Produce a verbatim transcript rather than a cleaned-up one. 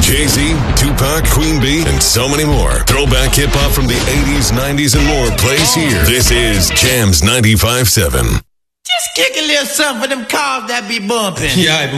Jay-Z, Tupac, Queen Bee, and so many more. Throwback hip-hop from the eighties, nineties, and more plays here. This is Jams ninety-five point seven. Just kick a little something for them cars that be bumping. Yeah,